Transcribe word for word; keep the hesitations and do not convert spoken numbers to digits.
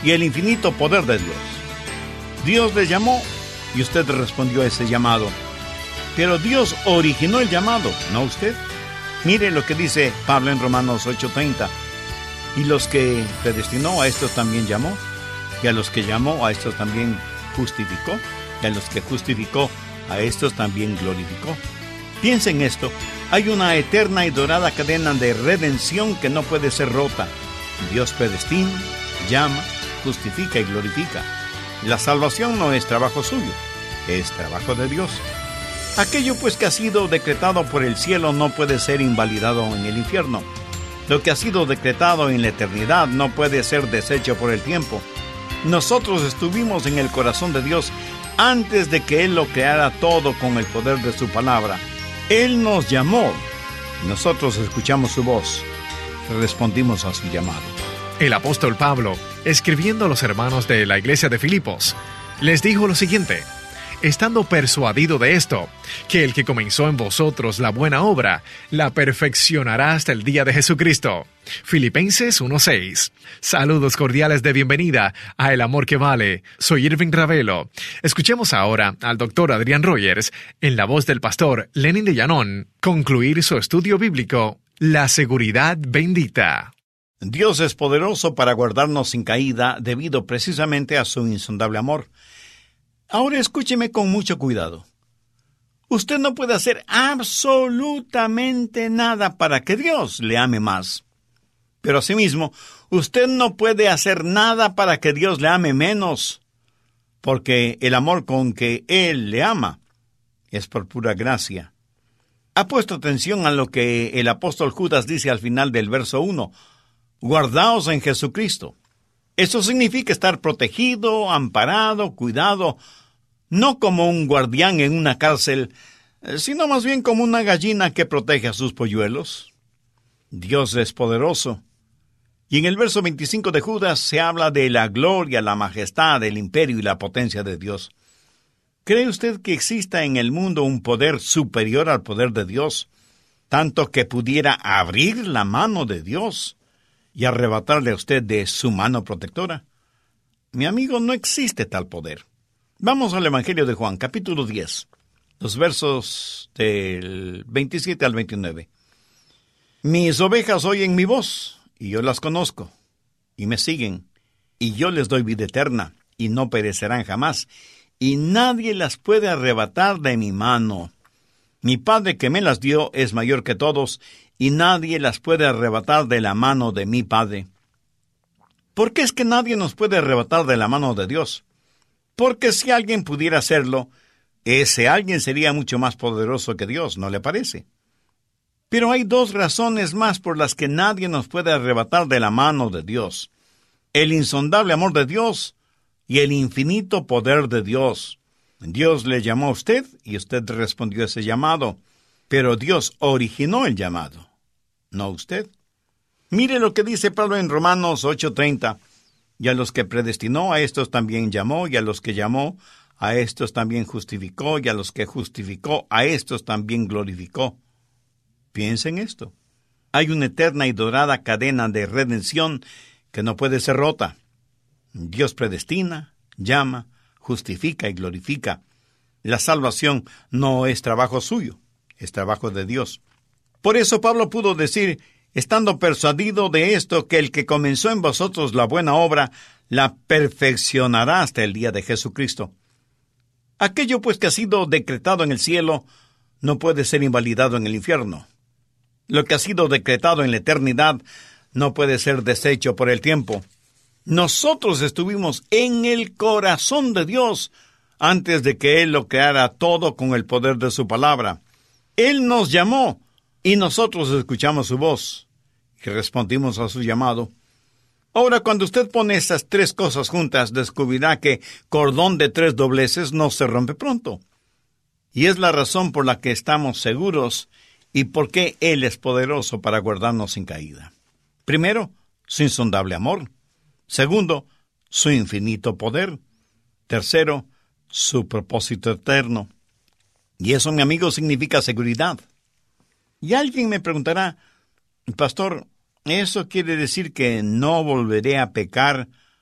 y el infinito poder de Dios. Dios le llamó y usted respondió a ese llamado. Pero Dios originó el llamado, ¿no usted? Mire lo que dice Pablo en Romanos ocho treinta. Y los que predestinó, a estos también llamó. Y a los que llamó, a estos también justificó. Y a los que justificó, a estos también glorificó. Piensen esto. Hay una eterna y dorada cadena de redención que no puede ser rota. Dios predestina, llama, justifica y glorifica. La salvación no es trabajo suyo, es trabajo de Dios. Aquello pues que ha sido decretado por el cielo no puede ser invalidado en el infierno. Lo que ha sido decretado en la eternidad no puede ser deshecho por el tiempo. Nosotros estuvimos en el corazón de Dios antes de que Él lo creara todo con el poder de su palabra. Él nos llamó. Nosotros escuchamos su voz. Respondimos a su llamado. El apóstol Pablo, escribiendo a los hermanos de la iglesia de Filipos, les dijo lo siguiente: estando persuadido de esto, que el que comenzó en vosotros la buena obra, la perfeccionará hasta el día de Jesucristo. Filipenses uno seis. Saludos cordiales de bienvenida a El Amor que Vale. Soy Irving Ravelo. Escuchemos ahora al doctor Adrián Rogers, en la voz del pastor Lenin de Llanón, concluir su estudio bíblico, La Seguridad Bendita. Dios es poderoso para guardarnos sin caída debido precisamente a su insondable amor. Ahora escúcheme con mucho cuidado. Usted no puede hacer absolutamente nada para que Dios le ame más. Pero asimismo, usted no puede hacer nada para que Dios le ame menos, porque el amor con que Él le ama es por pura gracia. ¿Ha puesto atención a lo que el apóstol Judas dice al final del verso uno? Guardaos en Jesucristo. Eso significa estar protegido, amparado, cuidado, no como un guardián en una cárcel, sino más bien como una gallina que protege a sus polluelos. Dios es poderoso. Y en el verso veinticinco de Judas se habla de la gloria, la majestad, el imperio y la potencia de Dios. ¿Cree usted que exista en el mundo un poder superior al poder de Dios, tanto que pudiera abrir la mano de Dios y arrebatarle a usted de su mano protectora? Mi amigo, no existe tal poder. Vamos al Evangelio de Juan, capítulo diez, los versos del veintisiete al veintinueve. Mis ovejas oyen mi voz, y yo las conozco, y me siguen, y yo les doy vida eterna, y no perecerán jamás, y nadie las puede arrebatar de mi mano. Mi Padre que me las dio es mayor que todos, y nadie las puede arrebatar de la mano de mi Padre. ¿Por qué es que nadie nos puede arrebatar de la mano de Dios? Porque si alguien pudiera hacerlo, ese alguien sería mucho más poderoso que Dios, ¿no le parece? Pero hay dos razones más por las que nadie nos puede arrebatar de la mano de Dios: el insondable amor de Dios y el infinito poder de Dios. Dios le llamó a usted y usted respondió a ese llamado, pero Dios originó el llamado, no usted. Mire lo que dice Pablo en Romanos ocho treinta. Y a los que predestinó, a estos también llamó, y a los que llamó, a estos también justificó, y a los que justificó, a estos también glorificó. Piensen esto. Hay una eterna y dorada cadena de redención que no puede ser rota. Dios predestina, llama, justifica y glorifica. La salvación no es trabajo suyo, es trabajo de Dios. Por eso Pablo pudo decir, estando persuadido de esto, que el que comenzó en vosotros la buena obra, la perfeccionará hasta el día de Jesucristo. Aquello pues que ha sido decretado en el cielo, no puede ser invalidado en el infierno. Lo que ha sido decretado en la eternidad, no puede ser deshecho por el tiempo. Nosotros estuvimos en el corazón de Dios antes de que Él lo creara todo con el poder de su palabra. Él nos llamó y nosotros escuchamos su voz y respondimos a su llamado. Ahora, cuando usted pone estas tres cosas juntas, descubrirá que cordón de tres dobleces no se rompe pronto. Y es la razón por la que estamos seguros y por qué Él es poderoso para guardarnos sin caída. Primero, su insondable amor. Segundo, su infinito poder. Tercero, su propósito eterno. Y eso, mi amigo, significa seguridad. Y alguien me preguntará, pastor, ¿eso quiere decir que no volveré a pecar